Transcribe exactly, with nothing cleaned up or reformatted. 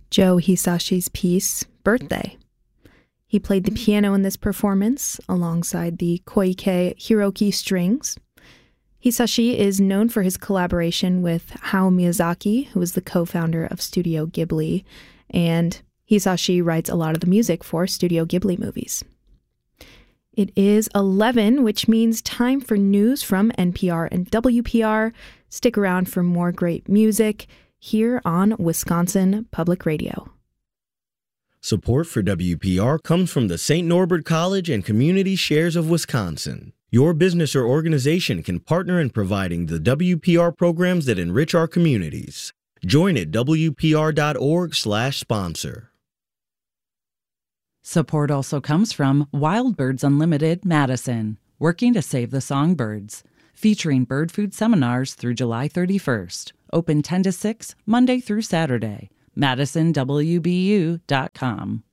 Joe Hisashi's piece, Birthday. He played the piano in this performance alongside the Koike Hiroki strings. Hisashi is known for his collaboration with Hayao Miyazaki, who is the co-founder of Studio Ghibli, and Hisashi writes a lot of the music for Studio Ghibli movies. It is eleven, which means time for news from N P R and W P R. Stick around for more great music here on Wisconsin Public Radio. Support for W P R comes from the Saint Norbert College and Community Shares of Wisconsin. Your business or organization can partner in providing the W P R programs that enrich our communities. Join at W P R dot org slash sponsor. Support also comes from Wild Birds Unlimited Madison, working to save the songbirds, featuring bird food seminars through July thirty-first. Open ten to six, Monday through Saturday. Madison W B U dot com.